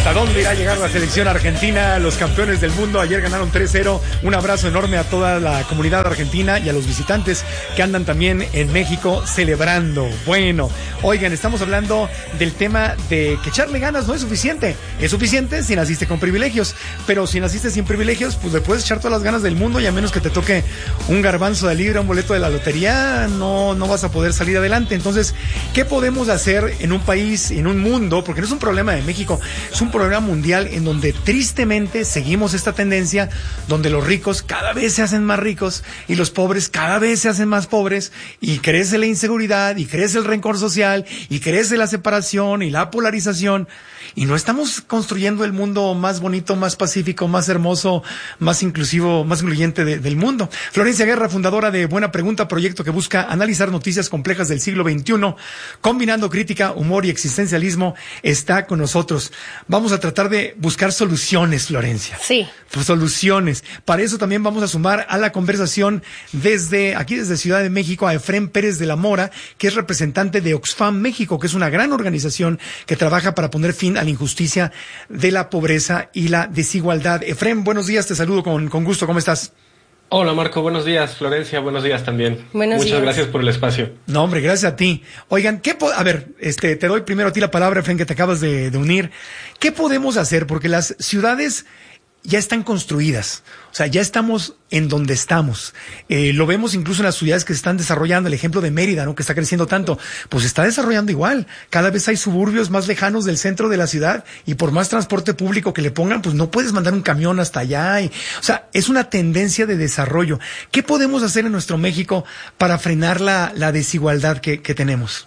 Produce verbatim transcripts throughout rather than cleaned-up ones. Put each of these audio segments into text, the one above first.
¿Hasta dónde irá a llegar la selección argentina? Los campeones del mundo ayer ganaron tres cero. Un abrazo enorme a toda la comunidad argentina y a los visitantes que andan también en México celebrando. Bueno, oigan, estamos hablando del tema de que echarle ganas no es suficiente. Es suficiente si naciste con privilegios, pero si naciste sin privilegios, pues le puedes echar todas las ganas del mundo y a menos que te toque un garbanzo de libra, un boleto de la lotería, no, no vas a poder salir adelante. Entonces, ¿qué podemos hacer en un país, en un mundo? Porque no es un problema de México, es un problema mundial en donde tristemente seguimos esta tendencia donde los ricos cada vez se hacen más ricos y los pobres cada vez se hacen más pobres y crece la inseguridad y crece el rencor social y crece la separación y la polarización y no estamos construyendo el mundo más bonito, más pacífico, más hermoso, más inclusivo, más incluyente de, del mundo. Florencia Guerra, fundadora de Buena Pregunta, proyecto que busca analizar noticias complejas del siglo veintiuno, combinando crítica, humor y existencialismo, está con nosotros. Vamos a tratar de buscar soluciones, Florencia. Sí. Pues soluciones. Para eso también vamos a sumar a la conversación desde aquí, desde Ciudad de México, a Efrén Pérez de la Mora, que es representante de Oxfam México, que es una gran organización que trabaja para poner fin a la injusticia de la pobreza y la desigualdad. Efrén, buenos días, te saludo con, con gusto. ¿Cómo estás? Hola Marco, buenos días. Florencia, buenos días también. Buenos Muchas días. gracias por el espacio. No, hombre, gracias a ti. Oigan, ¿qué po- a ver, este, te doy primero a ti la palabra, Efrén, que te acabas de, de unir. ¿Qué podemos hacer? Porque las ciudades ya están construidas. O sea, ya estamos en donde estamos. Eh, lo vemos incluso en las ciudades que se están desarrollando. El ejemplo de Mérida, ¿no? Que está creciendo tanto. Pues se está desarrollando igual. Cada vez hay suburbios más lejanos del centro de la ciudad y por más transporte público que le pongan, pues no puedes mandar un camión hasta allá. Y, o sea, es una tendencia de desarrollo. ¿Qué podemos hacer en nuestro México para frenar la, la desigualdad que, que tenemos?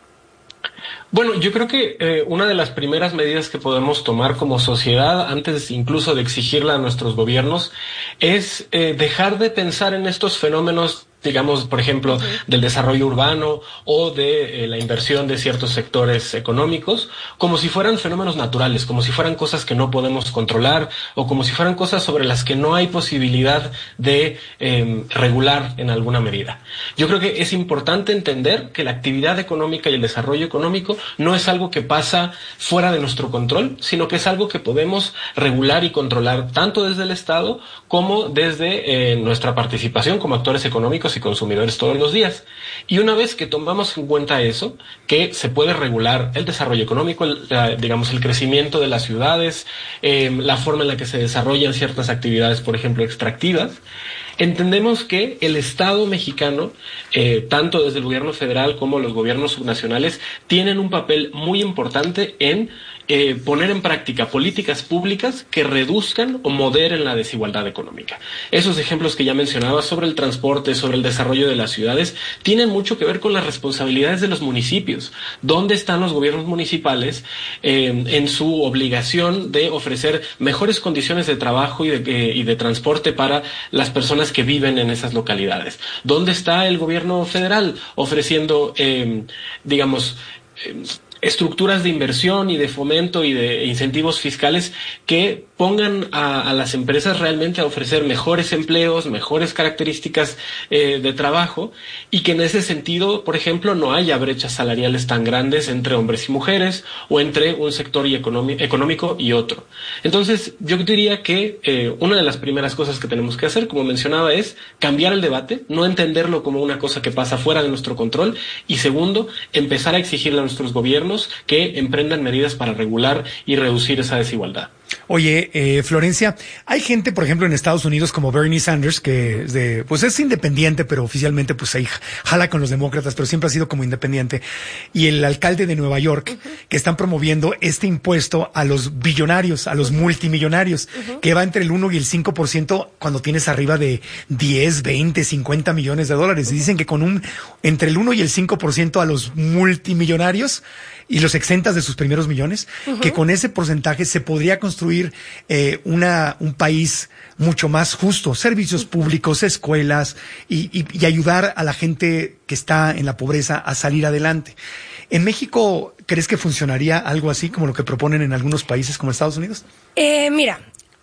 Bueno, yo creo que eh, una de las primeras medidas que podemos tomar como sociedad, antes incluso de exigirla a nuestros gobiernos, es eh, dejar de pensar en estos fenómenos, digamos, por ejemplo, uh-huh. del desarrollo urbano o de eh, la inversión de ciertos sectores económicos, como si fueran fenómenos naturales, como si fueran cosas que no podemos controlar o como si fueran cosas sobre las que no hay posibilidad de eh, regular en alguna medida. Yo creo que es importante entender que la actividad económica y el desarrollo económico no es algo que pasa fuera de nuestro control, sino que es algo que podemos regular y controlar tanto desde el Estado como desde eh, nuestra participación como actores económicos y consumidores todos los días. Y una vez que tomamos en cuenta eso, que se puede regular el desarrollo económico, el, la, digamos el crecimiento de las ciudades, eh, la forma en la que se desarrollan ciertas actividades, por ejemplo, extractivas, entendemos que el Estado mexicano, eh, tanto desde el gobierno federal como los gobiernos subnacionales, tienen un papel muy importante en eh, poner en práctica políticas públicas que reduzcan o moderen la desigualdad económica. Esos ejemplos que ya mencionaba sobre el transporte, sobre el desarrollo de las ciudades, tienen mucho que ver con las responsabilidades de los municipios. ¿Dónde están los gobiernos municipales eh, en su obligación de ofrecer mejores condiciones de trabajo y de, eh, y de transporte para las personas que viven en esas localidades? ¿Dónde está el gobierno federal ofreciendo, eh, digamos, eh, estructuras de inversión y de fomento y de incentivos fiscales que pongan a, a las empresas realmente a ofrecer mejores empleos, mejores características eh, de trabajo y que en ese sentido, por ejemplo, no haya brechas salariales tan grandes entre hombres y mujeres o entre un sector y económi- económico y otro? Entonces, yo diría que eh, una de las primeras cosas que tenemos que hacer, como mencionaba, es cambiar el debate, no entenderlo como una cosa que pasa fuera de nuestro control y segundo, empezar a exigirle a nuestros gobiernos que emprendan medidas para regular y reducir esa desigualdad. Oye, eh, Florencia, hay gente, por ejemplo, en Estados Unidos como Bernie Sanders, que es de, pues es independiente, pero oficialmente pues ahí jala con los demócratas, pero siempre ha sido como independiente, y el alcalde de Nueva York, uh-huh. que están promoviendo este impuesto a los billonarios, a los uh-huh. multimillonarios, uh-huh. que va entre el uno y el cinco por ciento cuando tienes arriba de diez, veinte, cincuenta millones de dólares. Uh-huh. Y dicen que con un, entre el uno y el cinco por ciento a los multimillonarios, y los exentas de sus primeros millones, uh-huh. que con ese porcentaje se podría construir eh, una un país mucho más justo, servicios uh-huh. públicos, escuelas, y, y, y ayudar a la gente que está en la pobreza a salir adelante. ¿En México crees que funcionaría algo así como lo que proponen en algunos países como Estados Unidos? Eh, mira,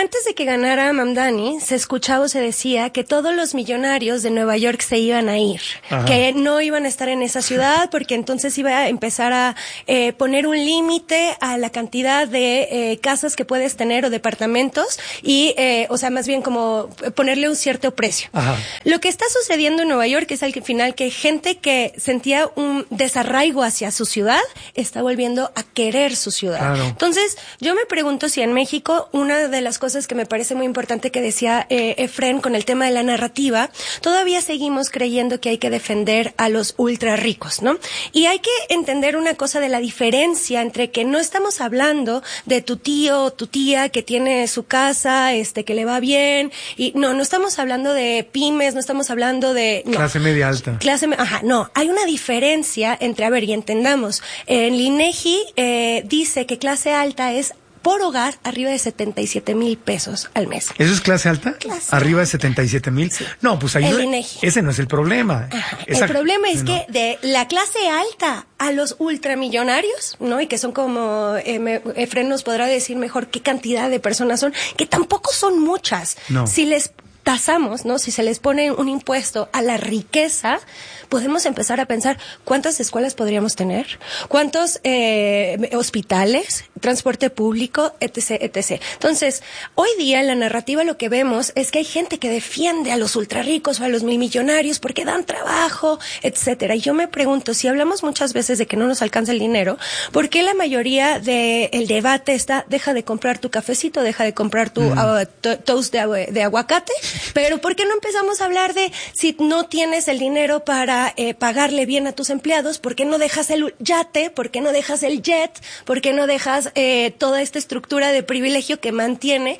antes de que ganara Mamdani, se escuchaba o se decía que todos los millonarios de Nueva York se iban a ir, Ajá. que no iban a estar en esa ciudad porque entonces iba a empezar a eh, poner un límite a la cantidad de eh, casas que puedes tener o departamentos y, eh, o sea, más bien como ponerle un cierto precio. Ajá. Lo que está sucediendo en Nueva York es al final que gente que sentía un desarraigo hacia su ciudad está volviendo a querer su ciudad. Claro. Entonces, yo me pregunto si en México, una de las cosas que me parece muy importante que decía eh, Efren con el tema de la narrativa, todavía seguimos creyendo que hay que defender a los ultra ricos, ¿no? Y hay que entender una cosa de la diferencia entre que no estamos hablando de tu tío o tu tía que tiene su casa, este, que le va bien, y no, no estamos hablando de pymes, no estamos hablando de... No, clase media alta. Clase, ajá, no, hay una diferencia entre, a ver, y entendamos, en el INEGI eh, dice que clase alta es por hogar arriba de setenta y siete mil pesos al mes. ¿Eso es clase alta? Clase ¿Arriba de setenta y siete mil? Sí. No, pues ahí no, ese no es el problema. Esa, el problema es no. que de la clase alta a los ultramillonarios, ¿no? Y que son como, eh, Efren nos podrá decir mejor qué cantidad de personas son, que tampoco son muchas. No. Si les tasamos, ¿no? Si se les pone un impuesto a la riqueza, podemos empezar a pensar cuántas escuelas podríamos tener, cuántos eh, hospitales, transporte público, etc, etcétera. Entonces, hoy día en la narrativa lo que vemos es que hay gente que defiende a los ultrarricos o a los milmillonarios porque dan trabajo, etcétera. Y yo me pregunto, si hablamos muchas veces de que no nos alcanza el dinero, ¿por qué la mayoría del debate está, deja de comprar tu cafecito, deja de comprar tu mm. uh, to toast de, agu de aguacate? Pero ¿por qué no empezamos a hablar de si no tienes el dinero para Eh, pagarle bien a tus empleados? ¿Por qué no dejas el yate? ¿Por qué no dejas el jet? ¿Por qué no dejas eh, toda esta estructura de privilegio que mantiene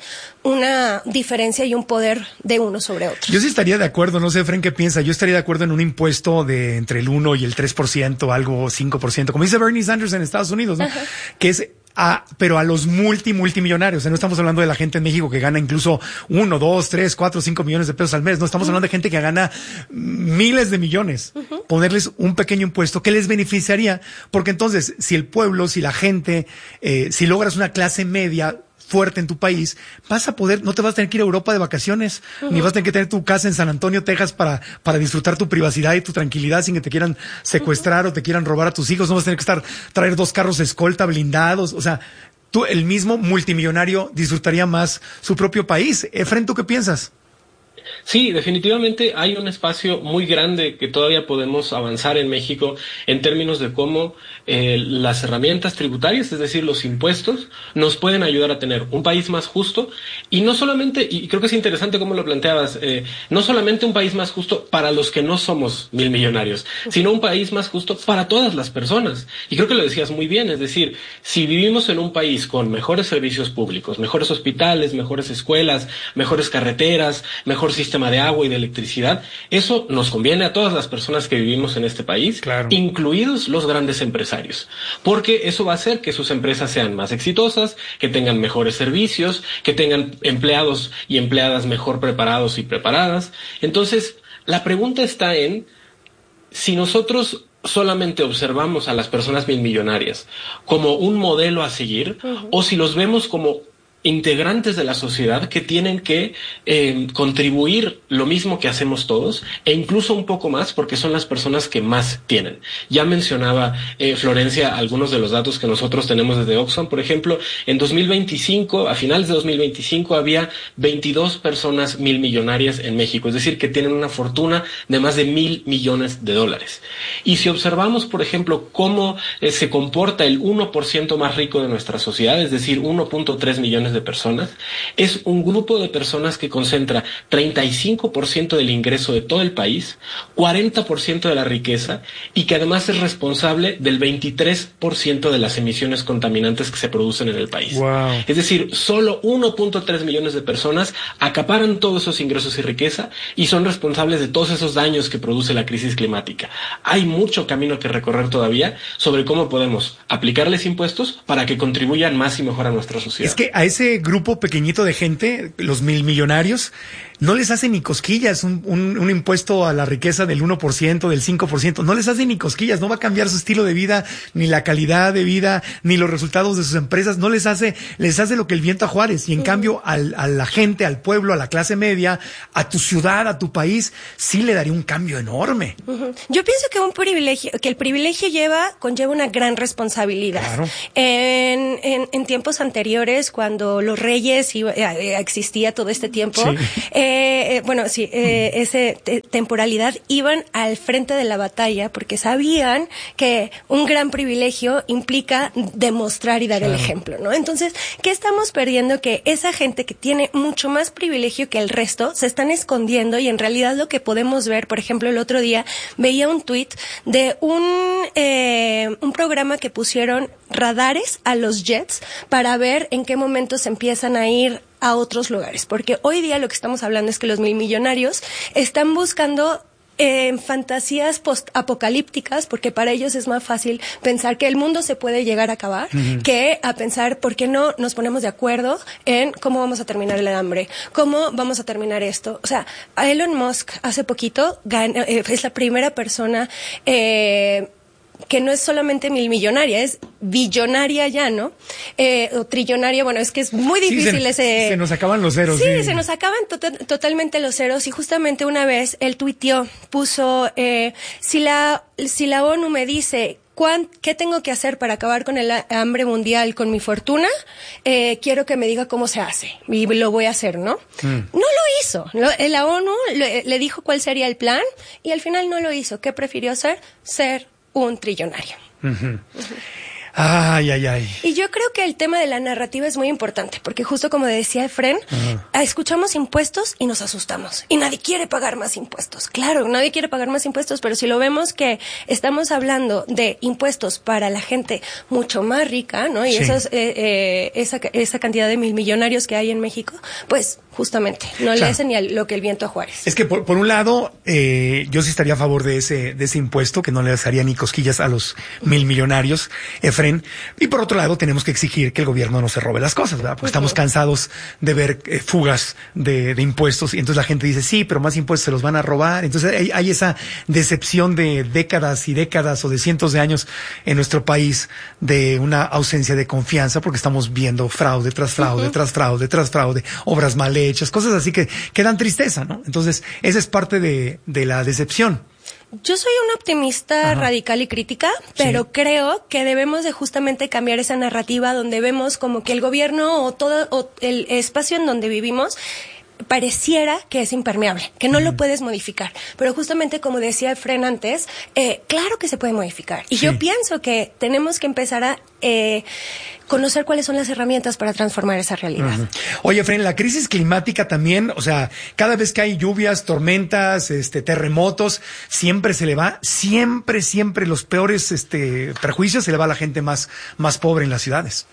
una diferencia y un poder de uno sobre otro? Yo sí estaría de acuerdo, no sé, Efren, ¿qué piensa? Yo estaría de acuerdo en un impuesto de entre el uno y el tres por ciento, algo cinco por ciento, como dice Bernie Sanders en Estados Unidos, ¿no? Ajá. Que es a, pero a los multi, multimillonarios. O sea, no estamos hablando de la gente en México que gana incluso uno, dos, tres, cuatro, cinco millones de pesos al mes. No estamos uh-huh. hablando de gente que gana miles de millones. Uh-huh. Ponerles un pequeño impuesto que les beneficiaría, porque entonces, si el pueblo, si la gente, eh, si logras una clase media fuerte en tu país, vas a poder, no te vas a tener que ir a Europa de vacaciones, uh-huh. ni vas a tener que tener tu casa en San Antonio, Texas para, para disfrutar tu privacidad y tu tranquilidad sin que te quieran secuestrar uh-huh. o te quieran robar a tus hijos. No vas a tener que estar, traer dos carros de escolta blindados. O sea, tú, el mismo multimillonario disfrutaría más su propio país. Efren, ¿tú qué piensas? Sí, definitivamente hay un espacio muy grande que todavía podemos avanzar en México en términos de cómo eh, las herramientas tributarias, es decir, los impuestos, nos pueden ayudar a tener un país más justo y no solamente, y creo que es interesante cómo lo planteabas, eh, no solamente un país más justo para los que no somos mil millonarios, sino un país más justo para todas las personas. Y creo que lo decías muy bien, es decir, si vivimos en un país con mejores servicios públicos, mejores hospitales, mejores escuelas, mejores carreteras, mejor sistema de agua y de electricidad, eso nos conviene a todas las personas que vivimos en este país, claro. incluidos los grandes empresarios, porque eso va a hacer que sus empresas sean más exitosas, que tengan mejores servicios, que tengan empleados y empleadas mejor preparados y preparadas. Entonces, la pregunta está en si nosotros solamente observamos a las personas milmillonarias como un modelo a seguir, uh-huh. o si los vemos como integrantes de la sociedad que tienen que eh, contribuir lo mismo que hacemos todos e incluso un poco más porque son las personas que más tienen. Ya mencionaba eh, Florencia algunos de los datos que nosotros tenemos desde Oxfam. Por ejemplo, en dos mil veinticinco, a finales de dos mil veinticinco, había veintidós personas mil millonarias en México, es decir, que tienen una fortuna de más de mil millones de dólares. Y si observamos, por ejemplo, cómo eh, se comporta el uno por ciento más rico de nuestra sociedad, es decir, uno punto tres millones de personas, es un grupo de personas que concentra treinta y cinco por ciento del ingreso de todo el país, cuarenta por ciento de la riqueza y que además es responsable del veintitrés por ciento de las emisiones contaminantes que se producen en el país. Wow. Es decir, solo uno punto tres millones de personas acaparan todos esos ingresos y riqueza y son responsables de todos esos daños que produce la crisis climática. Hay mucho camino que recorrer todavía sobre cómo podemos aplicarles impuestos para que contribuyan más y mejor a nuestra sociedad. Es que a ese ese grupo pequeñito de gente, los mil millonarios, no les hace ni cosquillas un, un, un impuesto a la riqueza del uno por ciento, del cinco por ciento, no les hace ni cosquillas, no va a cambiar su estilo de vida, ni la calidad de vida, ni los resultados de sus empresas, no les hace, les hace lo que el viento a Juárez, y en uh-huh. cambio al, a la gente, al pueblo, a la clase media, a tu ciudad, a tu país, sí le daría un cambio enorme. Uh-huh. Yo pienso que un privilegio, que el privilegio lleva, conlleva una gran responsabilidad. Claro. En, en, en tiempos anteriores, cuando los reyes iba, eh, existía todo este tiempo, sí. eh, Eh, eh, bueno, sí, eh, ese te- temporalidad iban al frente de la batalla porque sabían que un gran privilegio implica demostrar y dar claro. el ejemplo, ¿no? Entonces, ¿qué estamos perdiendo? Que esa gente que tiene mucho más privilegio que el resto se están escondiendo, y en realidad lo que podemos ver, por ejemplo, el otro día veía un tuit de un, eh, un programa que pusieron radares a los jets para ver en qué momento se empiezan a ir a otros lugares, porque hoy día lo que estamos hablando es que los mil millonarios están buscando en eh, fantasías post-apocalípticas, porque para ellos es más fácil pensar que el mundo se puede llegar a acabar, uh-huh. que a pensar por qué no nos ponemos de acuerdo en cómo vamos a terminar el hambre, cómo vamos a terminar esto. O sea, a Elon Musk hace poquito ganó, eh, es la primera persona eh, que no es solamente mil millonaria, es billonaria ya, ¿no? Eh, o trillonaria, bueno, es que es muy difícil sí, se, ese... Se nos acaban los ceros. Sí, sí. se nos acaban to- totalmente los ceros, y justamente una vez él tuiteó, puso, eh, si la, si la ONU me dice ¿cuán, qué tengo que hacer para acabar con el hambre mundial con mi fortuna? Eh, quiero que me diga cómo se hace, y lo voy a hacer, ¿no? Mm. No lo hizo. Lo, la ONU le, le dijo cuál sería el plan, y al final no lo hizo. ¿Qué prefirió hacer? Ser un trillonario. Uh-huh. Uh-huh. Ay, ay, ay. Y yo creo que el tema de la narrativa es muy importante, porque justo como decía Efren, uh-huh. escuchamos impuestos y nos asustamos. Y nadie quiere pagar más impuestos. Claro, nadie quiere pagar más impuestos, pero si lo vemos que estamos hablando de impuestos para la gente mucho más rica, ¿no? Y sí. esos, eh, eh, esa, esa cantidad de mil millonarios que hay en México, pues justamente no claro. le hacen ni a lo que el viento a Juárez. Es que por, por un lado, eh, yo sí estaría a favor de ese, de ese impuesto, que no le haría ni cosquillas a los mil millonarios. Efren. Y por otro lado, tenemos que exigir que el gobierno no se robe las cosas, ¿verdad? Porque uh-huh. estamos cansados de ver eh, fugas de, de impuestos, y entonces la gente dice, sí, pero más impuestos se los van a robar. Entonces hay, hay esa decepción de décadas y décadas o de cientos de años en nuestro país, de una ausencia de confianza, porque estamos viendo fraude tras fraude, uh-huh. tras fraude, tras fraude, obras mal hechas, cosas así que, que dan tristeza, ¿no? Entonces, esa es parte de, de la decepción. Yo soy una optimista Ajá. radical y crítica, pero sí. creo que debemos de justamente cambiar esa narrativa donde vemos como que el gobierno o todo o el espacio en donde vivimos pareciera que es impermeable, que no mm. lo puedes modificar. Pero justamente como decía Efren antes, eh, claro que se puede modificar. Y sí. yo pienso que tenemos que empezar a eh, conocer cuáles son las herramientas para transformar esa realidad. Uh-huh. Oye, Efren, la crisis climática también, o sea, cada vez que hay lluvias, tormentas, este, terremotos, siempre se le va, siempre, siempre los peores este, perjuicios se le va a la gente más, más pobre en las ciudades.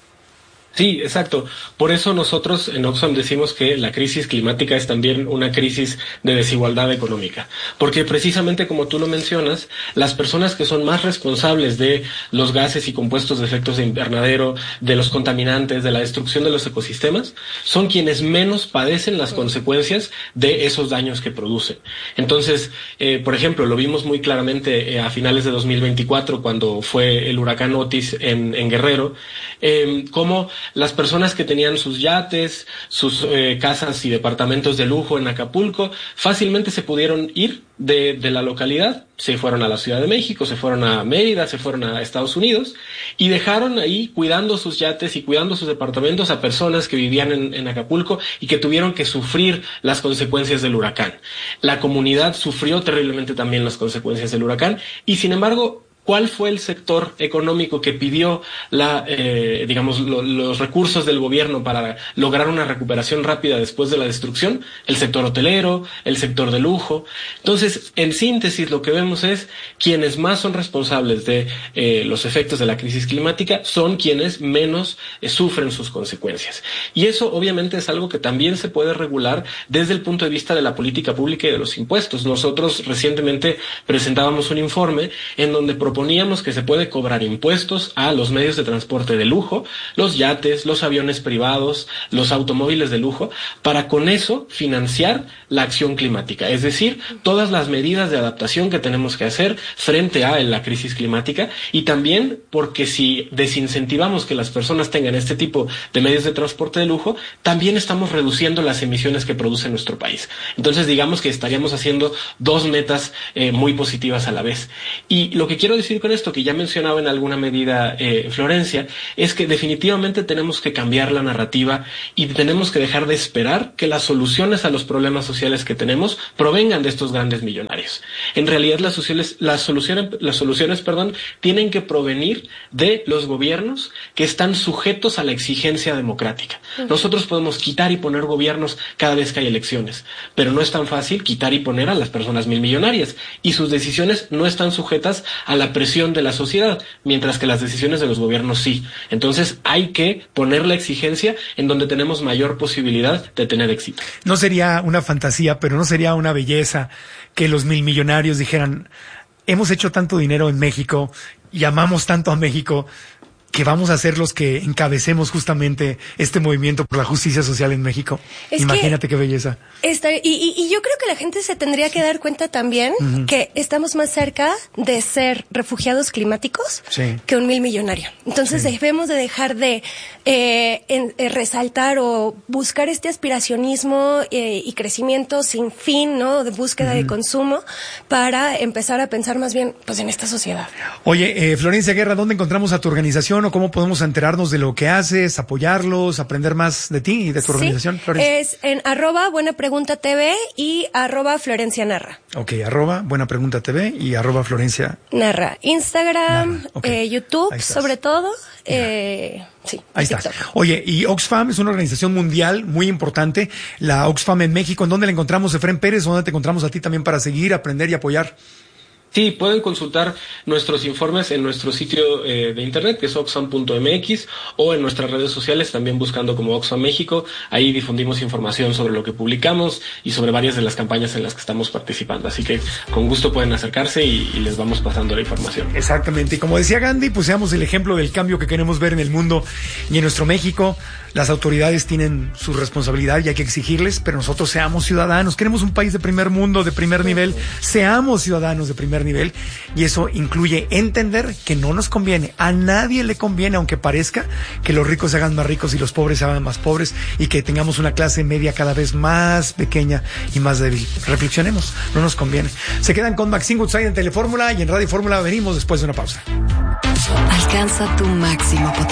Sí, exacto. Por eso nosotros en Oxfam decimos que la crisis climática es también una crisis de desigualdad económica. Porque precisamente como tú lo mencionas, las personas que son más responsables de los gases y compuestos de efectos de invernadero, de los contaminantes, de la destrucción de los ecosistemas, son quienes menos padecen las consecuencias de esos daños que producen. Entonces, eh, por ejemplo, lo vimos muy claramente eh, a finales de dos mil veinticuatro, cuando fue el huracán Otis en, en Guerrero, eh, cómo las personas que tenían sus yates, sus eh, casas y departamentos de lujo en Acapulco, fácilmente se pudieron ir de, de la localidad, se fueron a la Ciudad de México, se fueron a Mérida, se fueron a Estados Unidos y dejaron ahí cuidando sus yates y cuidando sus departamentos a personas que vivían en, en Acapulco y que tuvieron que sufrir las consecuencias del huracán. La comunidad sufrió terriblemente también las consecuencias del huracán y, sin embargo, ¿cuál fue el sector económico que pidió la, eh, digamos, lo, los recursos del gobierno para lograr una recuperación rápida después de la destrucción? El sector hotelero, el sector de lujo. Entonces, en síntesis, lo que vemos es quienes más son responsables de eh, los efectos de la crisis climática son quienes menos eh, sufren sus consecuencias. Y eso, obviamente, es algo que también se puede regular desde el punto de vista de la política pública y de los impuestos. Nosotros recientemente presentábamos un informe en donde proponemos proponíamos que se puede cobrar impuestos a los medios de transporte de lujo, los yates, los aviones privados, los automóviles de lujo, para con eso financiar la acción climática, es decir, todas las medidas de adaptación que tenemos que hacer frente a la crisis climática, y también porque si desincentivamos que las personas tengan este tipo de medios de transporte de lujo, también estamos reduciendo las emisiones que produce nuestro país. Entonces, digamos que estaríamos haciendo dos metas eh, muy positivas a la vez. Y lo que quiero decir con esto, que ya mencionaba en alguna medida eh, Florencia, es que definitivamente tenemos que cambiar la narrativa y tenemos que dejar de esperar que las soluciones a los problemas sociales que tenemos provengan de estos grandes millonarios. En realidad, las soluciones, las soluciones, las soluciones, perdón, tienen que provenir de los gobiernos que están sujetos a la exigencia democrática. Nosotros podemos quitar y poner gobiernos cada vez que hay elecciones, pero no es tan fácil quitar y poner a las personas mil millonarias, y sus decisiones no están sujetas a la presión de la sociedad, mientras que las decisiones de los gobiernos sí. Entonces hay que poner la exigencia en donde tenemos mayor posibilidad de tener éxito. No sería una fantasía, pero no sería una belleza que los mil millonarios dijeran: hemos hecho tanto dinero en México y amamos tanto a México, que vamos a ser los que encabecemos justamente este movimiento por la justicia social en México. Es Imagínate qué belleza. Esta, y, y, y yo creo que la gente se tendría que dar cuenta también uh-huh. que estamos más cerca de ser refugiados climáticos sí. que un mil millonario. Entonces sí. debemos de dejar de eh, en, eh, resaltar o buscar este aspiracionismo eh, y crecimiento sin fin, ¿no? De búsqueda uh-huh. de consumo, para empezar a pensar más bien pues en esta sociedad. Oye, eh, Florencia Guerra, ¿dónde encontramos a tu organización? ¿O cómo podemos enterarnos de lo que haces, apoyarlos, aprender más de ti y de tu organización, sí, Florencia? Es en arroba Buena Pregunta T V y arroba Florencia Narra. Ok, arroba Buena Pregunta T V y arroba Florencia Narra. Instagram, Narra. Okay. eh, YouTube, sobre todo. Eh, sí, ahí está. Oye, y Oxfam es una organización mundial muy importante, la Oxfam en México. ¿En dónde la encontramos, Efrén Pérez? ¿Dónde te encontramos a ti también para seguir, aprender y apoyar? Sí, pueden consultar nuestros informes en nuestro sitio eh, de internet, que es oxfam punto m x, o en nuestras redes sociales, también buscando como Oxfam México. Ahí difundimos información sobre lo que publicamos y sobre varias de las campañas en las que estamos participando. Así que con gusto pueden acercarse y, y les vamos pasando la información. Exactamente. Y como decía Gandhi, pues seamos el ejemplo del cambio que queremos ver en el mundo y en nuestro México. Las autoridades tienen su responsabilidad y hay que exigirles, pero nosotros seamos ciudadanos. Queremos un país de primer mundo, de primer nivel. Seamos ciudadanos de primer nivel, y eso incluye entender que no nos conviene, a nadie le conviene, aunque parezca, que los ricos se hagan más ricos y los pobres se hagan más pobres, y que tengamos una clase media cada vez más pequeña y más débil. Reflexionemos, no nos conviene. Se quedan con Maxine Goodside en Telefórmula, y en Radio Fórmula venimos después de una pausa. Alcanza tu máximo potencial.